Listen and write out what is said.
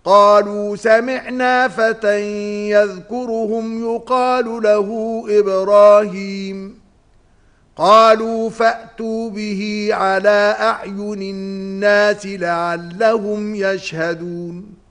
قالوا سمعنا فتى يذكرهم يقال له إبراهيم قالوا فأتوا به على أعين الناس لعلهم يشهدون